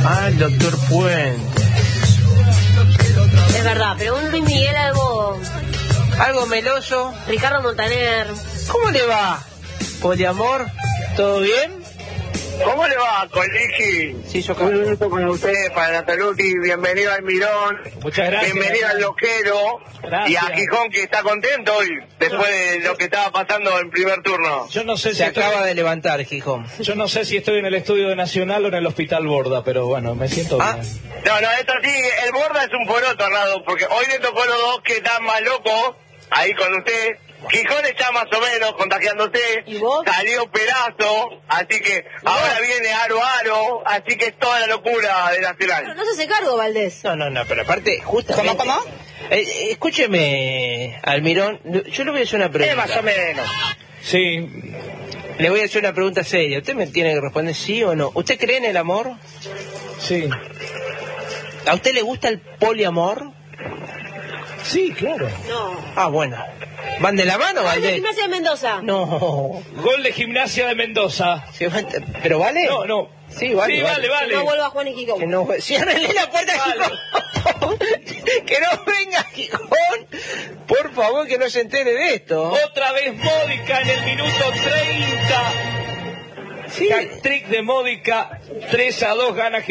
Ah, el doctor Puente. Es verdad, pero un Luis Miguel Algo meloso. Ricardo Montaner. ¿Cómo le va? Poliamor, ¿todo bien? ¿Cómo le va, Coligi? Sí, yo Un gusto con usted, para Nataluti. Bienvenido al Mirón. Muchas gracias. Bienvenido al Loquero. Gracias. Y a Gijón, que está contento hoy, después de lo que estaba pasando en primer turno. Yo no sé si Se acaba de levantar, Gijón. Yo no sé si estoy en el estudio de Nacional o en el Hospital Borda, pero bueno, me siento bien. No, esto sí, el Borda es un poroto, Rado, porque hoy le tocó a los dos que están más locos, ahí con usted. Gijón está más o menos contagiándose. ¿Y vos? Salió Perazo, así que ahora viene Aro, así que es toda la locura de Nacional. No se hace cargo, Valdés. No, pero aparte, justamente... ¿Cómo? Escúcheme, Almirón, yo le voy a hacer una pregunta. Más o menos. Sí, Le voy a hacer una pregunta seria. Usted me tiene que responder sí o no. ¿Usted cree en el amor? sí, ¿A usted le gusta el poliamor? sí, claro. No. Ah, bueno. ¿Van de la mano, ¿Dónde Valdés? Gimnasia de Mendoza? No. Gol de Gimnasia de Mendoza. ¿Pero vale? No. Sí, vale. Sí, vale. Que no vuelva Juan y Gijón. Que no, ciérrenle la puerta a Vale. Gijón. Que no venga Gijón. Por favor, que no se entere de esto. Otra vez Módica en el minuto 30. Sí. Hat-trick de Módica. 3-2 gana Gimnasia.